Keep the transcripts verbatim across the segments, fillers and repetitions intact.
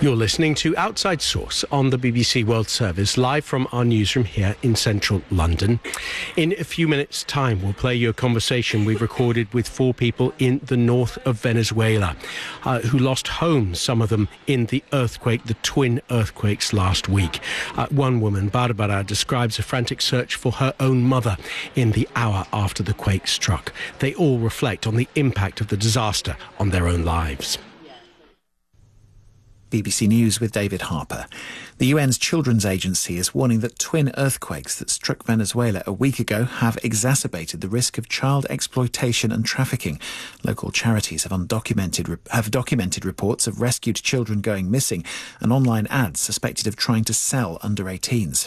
You're listening to Outside Source on the B B C World Service, live from our newsroom here in central London. In a few minutes' time, we'll play you a conversation we've recorded with four people in the north of Venezuela uh, who lost homes, some of them in the earthquake, the twin earthquakes last week. Uh, one woman, Barbara, describes a frantic search for her own mother in the hour after the quake struck. They all reflect on the impact of the disaster on their own lives. B B C News with David Harper. The U N's Children's Agency is warning that twin earthquakes that struck Venezuela a week ago have exacerbated the risk of child exploitation and trafficking. Local charities have undocumented have documented reports of rescued children going missing and online ads suspected of trying to sell under eighteens.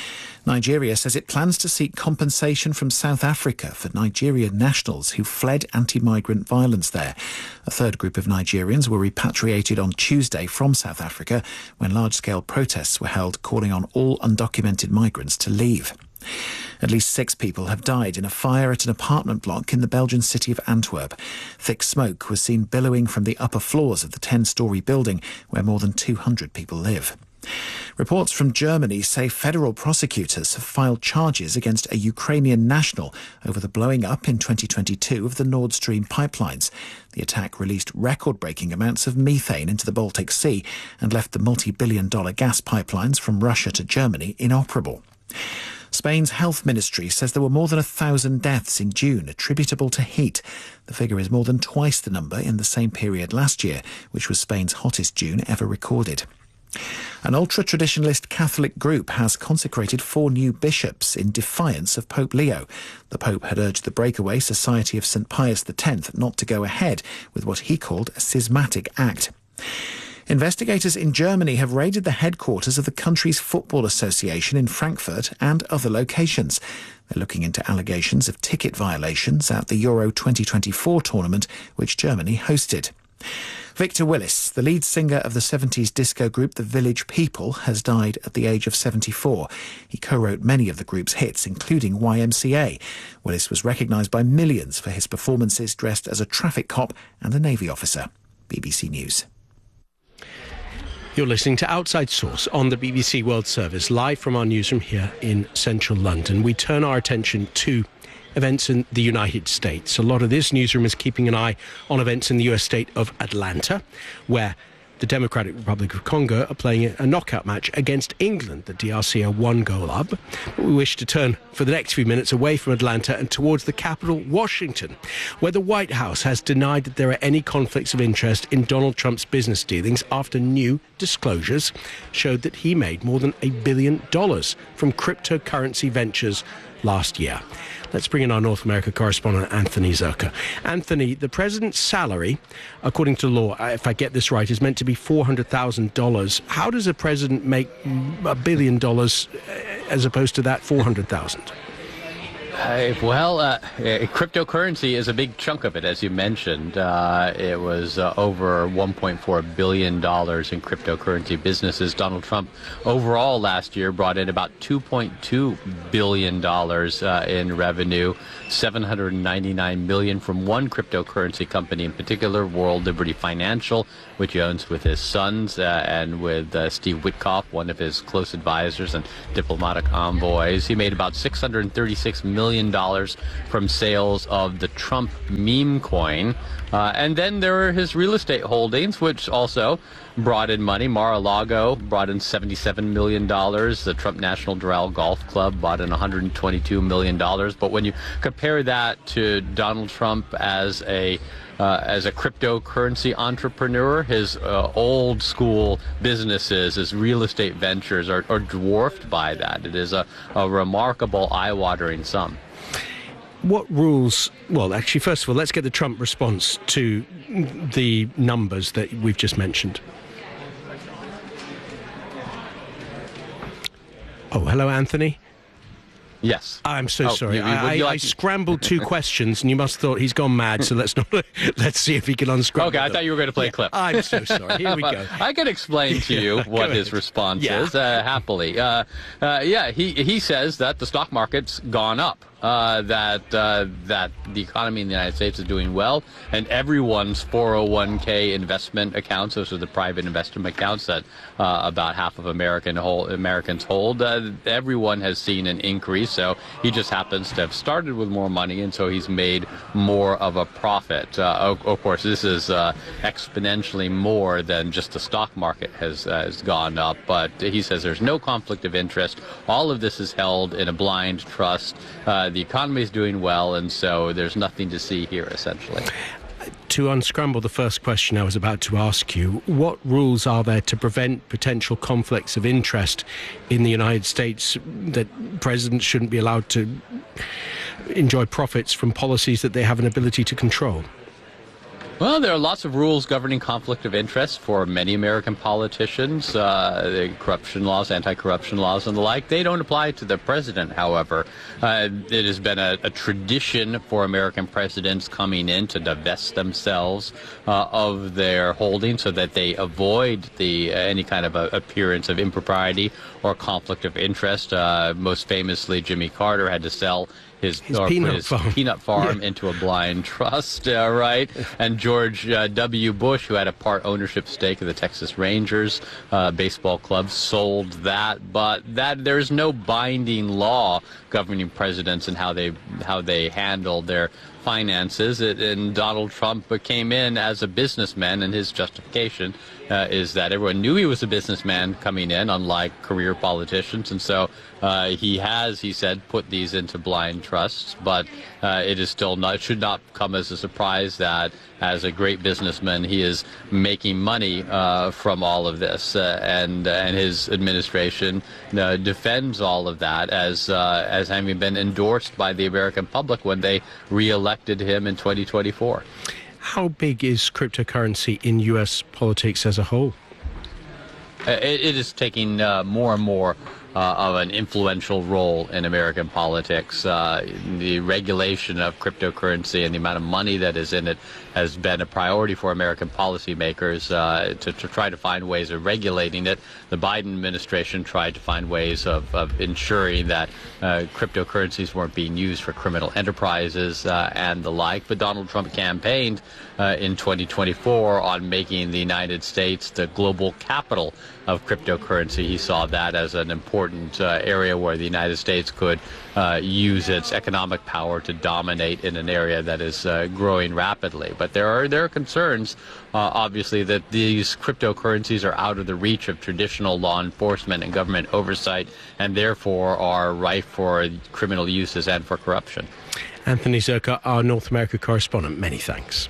Nigeria says it plans to seek compensation from South Africa for Nigerian nationals who fled anti-migrant violence there. A third group of Nigerians were repatriated on Tuesday from South Africa when large-scale protests were held calling on all undocumented migrants to leave. At least six people have died in a fire at an apartment block in the Belgian city of Antwerp. Thick smoke was seen billowing from the upper floors of the ten-storey building where more than two hundred people live. Reports from Germany say federal prosecutors have filed charges against a Ukrainian national over the blowing up in twenty twenty-two of the Nord Stream pipelines. The attack released record-breaking amounts of methane into the Baltic Sea and left the multi-billion dollar gas pipelines from Russia to Germany inoperable. Spain's health ministry says there were more than a thousand deaths in June attributable to heat. The figure is more than twice the number in the same period last year, which was Spain's hottest June ever recorded. An ultra-traditionalist Catholic group has consecrated four new bishops in defiance of Pope Leo. The Pope had urged the breakaway Society of Saint Pius the Tenth not to go ahead with what he called a schismatic act. Investigators in Germany have raided the headquarters of the country's football association in Frankfurt and other locations. They're looking into allegations of ticket violations at the Euro twenty twenty-four tournament, which Germany hosted. Victor Willis, the lead singer of the seventies disco group The Village People, has died at the age of seventy-four. He co-wrote many of the group's hits, including Y M C A. Willis was recognised by millions for his performances dressed as a traffic cop and a Navy officer. B B C News. You're listening to Outside Source on the B B C World Service, live from our newsroom here in central London. We turn our attention to events in the United States. A lot of this newsroom is keeping an eye on events in the U S state of Atlanta, where the Democratic Republic of Congo are playing a knockout match against England. The D R C are one goal up. But we wish to turn for the next few minutes away from Atlanta and towards the capital, Washington, where the White House has denied that there are any conflicts of interest in Donald Trump's business dealings after new disclosures showed that he made more than a billion dollars from cryptocurrency ventures last year. Let's bring in our North America correspondent, Anthony Zerka. Anthony, the president's salary, according to law, if I get this right, is meant to be four hundred thousand dollars. How does a president make a billion dollars as opposed to that four hundred thousand dollars? Uh, well, uh, cryptocurrency is a big chunk of it, as you mentioned. Uh, it was uh, over one point four billion dollars in cryptocurrency businesses. Donald Trump overall last year brought in about two point two billion dollars uh, in revenue, seven hundred ninety-nine million dollars from one cryptocurrency company in particular, World Liberty Financial, which he owns with his sons uh, and with uh, Steve Witkoff, one of his close advisors and diplomatic envoys. He made about six hundred thirty-six million dollars from sales of the Trump meme coin. Uh, and then there are his real estate holdings, which also brought in money. Mar-a-Lago brought in seventy-seven million dollars. The Trump National Doral Golf Club brought in one hundred twenty-two million dollars. But when you compare that to Donald Trump as a Uh, as a cryptocurrency entrepreneur, his uh, old school businesses, his real estate ventures are, are dwarfed by that. It is a, a remarkable, eye-watering sum. What rules, well, actually, first of all, let's get the Trump response to the numbers that we've just mentioned. Oh, hello, Anthony. Yes. I'm so oh, sorry. You, I, I, like... I scrambled two questions, and you must have thought he's gone mad. So let's not. Let's see if he can unscramble. Okay, I them. thought you were going to play a clip. I'm so sorry. Here we go. I can explain to you yeah, what his response yeah. is uh, happily. Uh, uh, yeah, he he says that the stock market's gone up uh, that uh, that the economy in the United States is doing well, and everyone's four oh one k investment accounts, those are the private investment accounts that uh, about half of American whole, Americans hold, uh, everyone has seen an increase. So he just happens to have started with more money, and so he's made more of a profit. Uh, of, of course, this is uh, exponentially more than just the stock market has, uh, has gone up, but he says there's no conflict of interest. All of this is held in a blind trust. Uh, the economy is doing well, and so there's nothing to see here, essentially. To unscramble the first question I was about to ask you, what rules are there to prevent potential conflicts of interest in the United States, that presidents shouldn't be allowed to enjoy profits from policies that they have an ability to control? Well, there are lots of rules governing conflict of interest for many American politicians. Uh, the corruption laws, anti-corruption laws, and the like. They don't apply to the president, however. Uh, it has been a, a tradition for American presidents coming in to divest themselves uh, of their holdings so that they avoid the uh, any kind of a, appearance of impropriety or conflict of interest. Uh, most famously, Jimmy Carter had to sell his, his, or peanut, his farm. peanut farm yeah. into a blind trust, uh, right? And George uh, W. Bush, who had a part ownership stake of the Texas Rangers uh, baseball club, sold that. But that there's no binding law governing presidents and how they how they handle their finances. It, and Donald Trump came in as a businessman, and his justification uh, is that everyone knew he was a businessman coming in, unlike career politicians. And so uh, he has, he said, put these into blind trusts. But uh, it is still not, should not come as a surprise that as a great businessman, he is making money uh, from all of this. Uh, and and his administration uh, defends all of that as, uh, as having been endorsed by the American public when they re-elected him in twenty twenty-four. How big is cryptocurrency in U S politics as a whole? Uh, it, it is taking uh, more and more uh, of an influential role in American politics. Uh, the regulation of cryptocurrency and the amount of money that is in it has been a priority for American policymakers uh, to, to try to find ways of regulating it. The Biden administration tried to find ways of, of ensuring that uh, cryptocurrencies weren't being used for criminal enterprises uh, and the like. But Donald Trump campaigned uh, in twenty twenty-four on making the United States the global capital of cryptocurrency. He saw that as an important uh, area where the United States could uh, use its economic power to dominate in an area that is uh, growing rapidly. But there are there are concerns, uh, obviously, that these cryptocurrencies are out of the reach of traditional law enforcement and government oversight, and therefore are rife for criminal uses and for corruption. Anthony Zurcher, our North America correspondent, many thanks.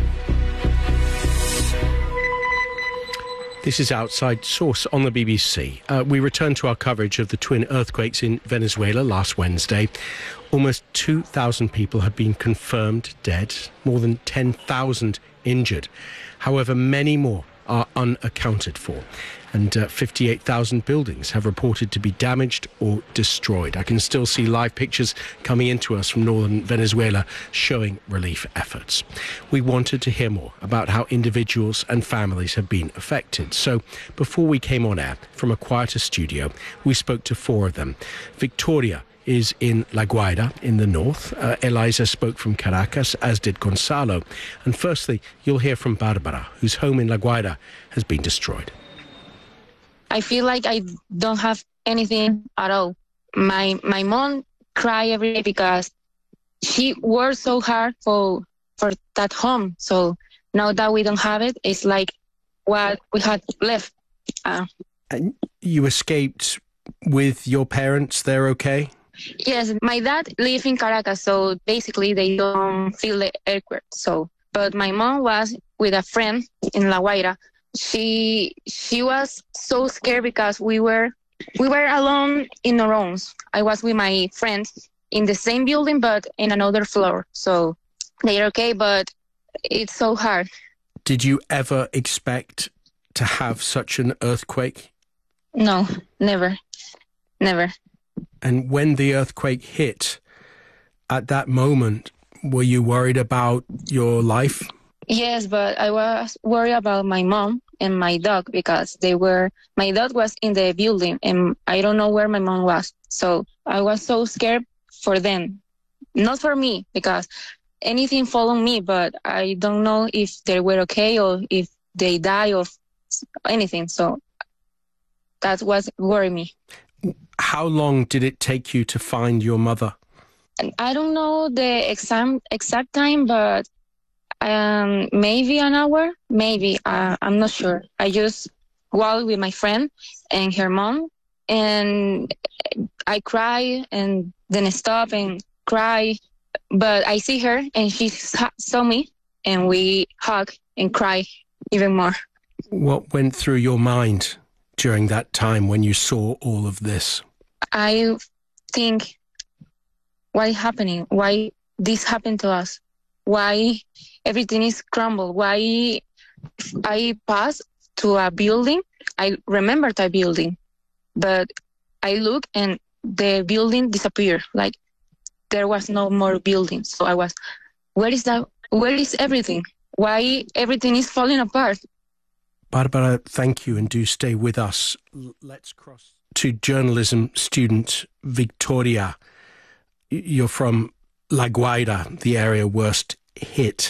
This is Outside Source on the B B C. Uh, we return to our coverage of the twin earthquakes in Venezuela last Wednesday. Almost two thousand people have been confirmed dead, more than ten thousand injured. However, many more are unaccounted for, and uh, fifty-eight thousand buildings have reported to be damaged or destroyed. I can still see live pictures coming into us from northern Venezuela showing relief efforts. We wanted to hear more about how individuals and families have been affected. So before we came on air from a quieter studio, we spoke to four of them. Victoria is in La Guaira in the north. Uh, Eliza spoke from Caracas, as did Gonzalo. And firstly, you'll hear from Barbara, whose home in La Guaira has been destroyed. I feel like I don't have anything at all. My my mom cry every day because she worked so hard for for that home. So now that we don't have it, it's like what we had left. Uh, and you escaped with your parents? They're okay? Yes, my dad lives in Caracas, so basically they don't feel the earthquake. So, but my mom was with a friend in La Guaira. She she was so scared because we were we were alone in our rooms. I was with my friend in the same building, but in another floor. So they're okay, but it's so hard. Did you ever expect to have such an earthquake? No, never, never. And when the earthquake hit, at that moment, were you worried about your life? Yes, but I was worried about my mom and my dog because they were, my dog was in the building and I don't know where my mom was. So I was so scared for them. not for me, because anything followed me, but I don't know if they were okay or if they die or anything. So that was worrying me. How long did it take you to find your mother? I don't know the exact exact time, but um, maybe an hour, maybe. Uh, I'm not sure. I just walked with my friend and her mom, and I cry and then stop and cry. But I see her and she saw me, and we hug and cry even more. What went through your mind during that time when you saw all of this? I think, why happening? Why this happened to us? Why everything is crumbled? Why I passed to a building? I remember that building, but I look and the building disappeared. Like there was no more building. So I was, where is that? Where is everything? Why everything is falling apart? Barbara, thank you, and do stay with us. Let's cross to journalism student Victoria. You're from La Guaira, the area worst hit.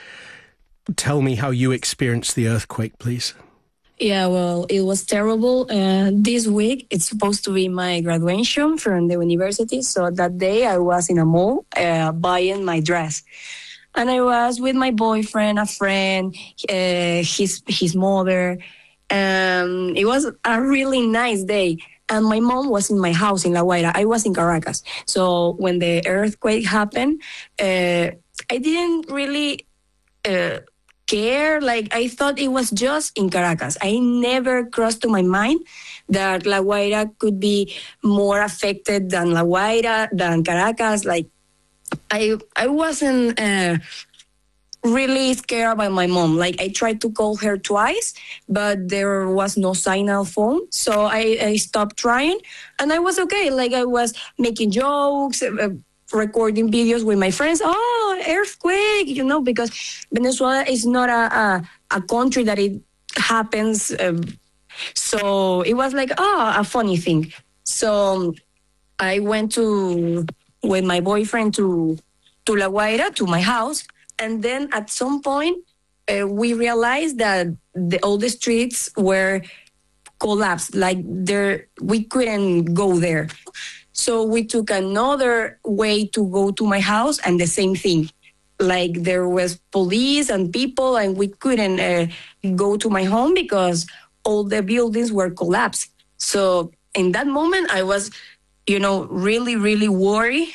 Tell me how you experienced the earthquake, please. Yeah, well, it was terrible. Uh, this week, it's supposed to be my graduation from the university. So that day, I was in a mall uh, buying my dress. And I was with my boyfriend, a friend, uh, his his mother. Um, it was a really nice day. And my mom was in my house in La Guaira. I was in Caracas. So when the earthquake happened, uh, I didn't really uh, care. Like, I thought it was just in Caracas. I never crossed to my mind that La Guaira could be more affected than La Guaira, than Caracas. Like, I I wasn't uh, really scared about my mom. Like, I tried to call her twice, but there was no signal phone. So I, I stopped trying, and I was okay. Like, I was making jokes, uh, recording videos with my friends. Oh, earthquake, you know, because Venezuela is not a, a, a country that it happens. Um, so it was like, oh, a funny thing. So I went to... with my boyfriend to to La Guaira, to my house. And then at some point, uh, we realized that the, all the streets were collapsed. Like, there, we couldn't go there. So we took another way to go to my house, and the same thing. Like, there was police and people, and we couldn't uh, go to my home because all the buildings were collapsed. So in that moment, I was... you know, really, really worried.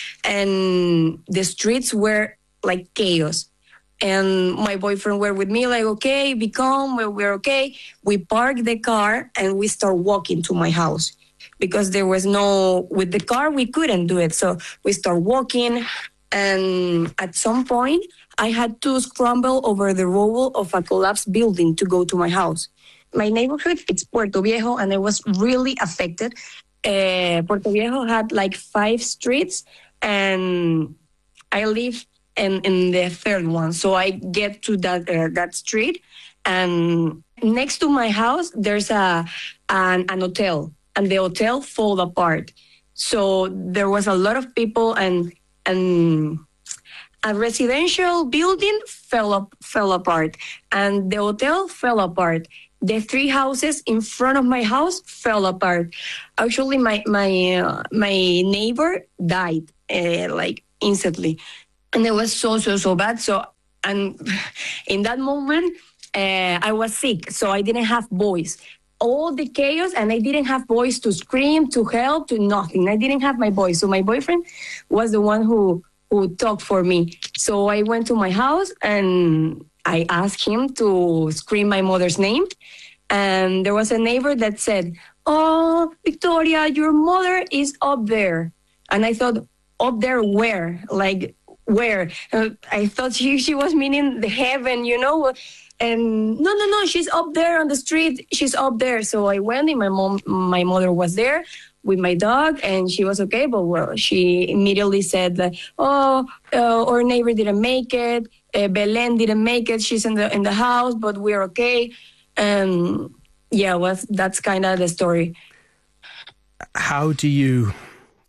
And the streets were like chaos. And my boyfriend were with me, like, okay, be calm, we're, we're okay. We parked the car and we start walking to my house because there was no, with the car, we couldn't do it. So we start walking. And at some point, I had to scramble over the rubble of a collapsed building to go to my house. My neighborhood, it's Puerto Viejo, and I was really affected. Uh, Puerto Viejo had like five streets, and I live in, in the third one. So I get to that uh, that street, and next to my house, there's a an, an hotel, and the hotel fall apart. So there was a lot of people, and and a residential building fell up, fell apart, and the hotel fell apart. The three houses in front of my house fell apart. Actually, my my uh, my neighbor died uh, like instantly, and it was so so so bad. So, and in that moment, uh, I was sick, so I didn't have voice. All the chaos, and I didn't have voice to scream, to help, to nothing. I didn't have my voice, so my boyfriend was the one who who talked for me. So I went to my house and I asked him to scream my mother's name. And there was a neighbor that said, oh, Victoria, your mother is up there. And I thought, up there where? Like, where? Uh, I thought she, she was meaning the heaven, you know? And no, no, no, she's up there on the street. She's up there. So I went, and my mom, my mother was there with my dog, and she was okay. But well, she immediately said that, oh, uh, our neighbor didn't make it. Uh, Belen didn't make it. She's in the in the house, but we're okay. And yeah, well, that's kind of the story. How do you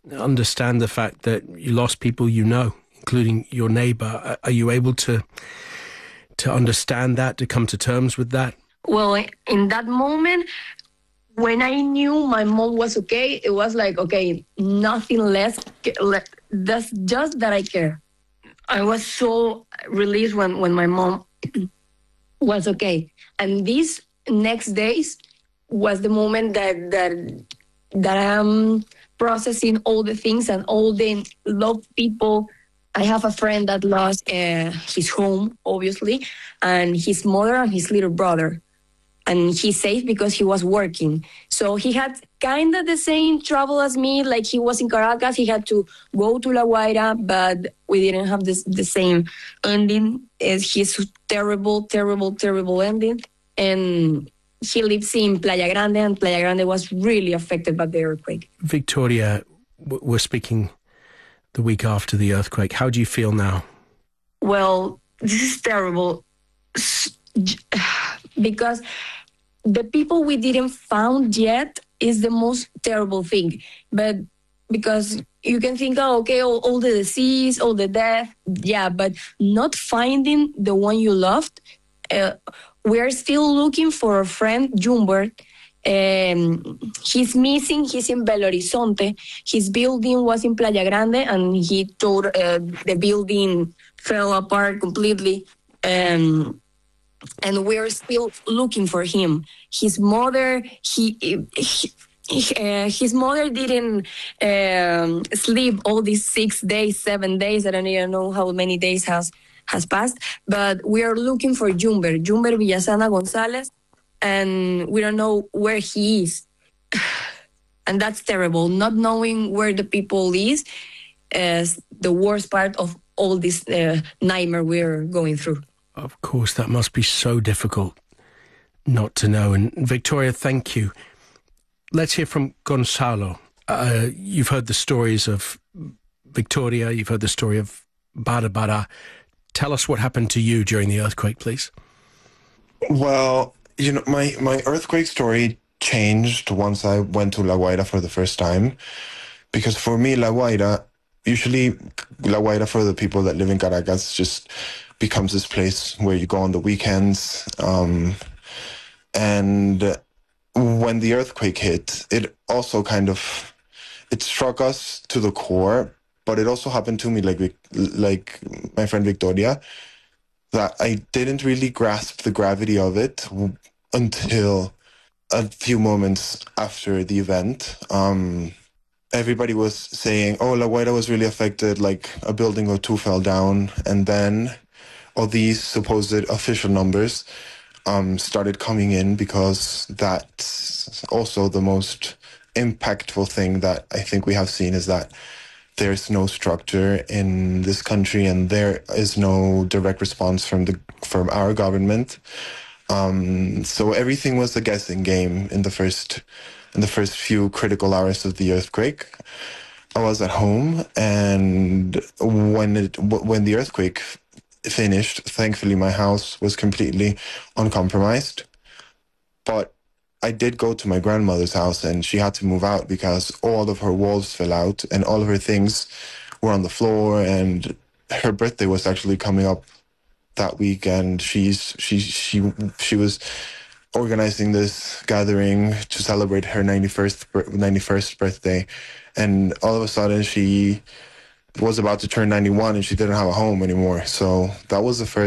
understand the fact that you lost people you know, including your neighbor. Are you able to to understand that, to come to terms with that? Well, in that moment, when I knew my mom was okay, it was like, okay, nothing less. That's just that I care. I was so relieved when, when my mom was okay. And these next days was the moment that that that I'm processing all the things and all the loved people. I have a friend that lost uh, his home, obviously, and his mother and his little brother. And he's safe because he was working. So he had kind of the same trouble as me. Like, he was in Caracas. He had to go to La Guaira, but we didn't have this, the same ending. It's his terrible, terrible, terrible ending. And he lives in Playa Grande, and Playa Grande was really affected by the earthquake. Victoria, we're speaking the week after the earthquake. How do you feel now? Well, this is terrible. Because the people we didn't found yet is the most terrible thing. But because you can think, oh, okay, all, all the disease, all the death, yeah, but not finding the one you loved. Uh, we're still looking for a friend, Jumbert. Um, he's missing. He's in Belo Horizonte. His building was in Playa Grande, and he told uh, the building fell apart completely. Um, And we're still looking for him. His mother, he, he uh, his mother didn't um, sleep all these six days, seven days. I don't even know how many days has has passed. But we are looking for Jumber, Jumber Villasana Gonzalez, and we don't know where he is. And that's terrible. Not knowing where the people is is the worst part of all this uh, nightmare we're going through. Of course, that must be so difficult not to know. And Victoria, thank you. Let's hear from Gonzalo. Uh, you've heard the stories of Victoria. You've heard the story of Bara Bara. Tell us what happened to you during the earthquake, please. Well, you know, my, my earthquake story changed once I went to La Guaira for the first time. Because for me, La Guaira, usually La Guaira, for the people that live in Caracas, just becomes this place where you go on the weekends. Um, and when the earthquake hit, it also kind of, it struck us to the core, but it also happened to me, like, like my friend Victoria, that I didn't really grasp the gravity of it until a few moments after the event. Um, everybody was saying, oh, La Guaira was really affected, like a building or two fell down, and then all these supposed official numbers um, started coming in, because that's also the most impactful thing that I think we have seen, is that there's no structure in this country and there is no direct response from the from our government. Um, so everything was a guessing game in the first in the first few critical hours of the earthquake. I was at home, and when it when the earthquake finished, thankfully my house was completely uncompromised. But I did go to my grandmother's house, and she had to move out because all of her walls fell out and all of her things were on the floor, and her birthday was actually coming up that week, and she's she she she was organizing this gathering to celebrate her ninety-first ninety-first birthday, and all of a sudden she was about to turn ninety-one and she didn't have a home anymore. So that was the first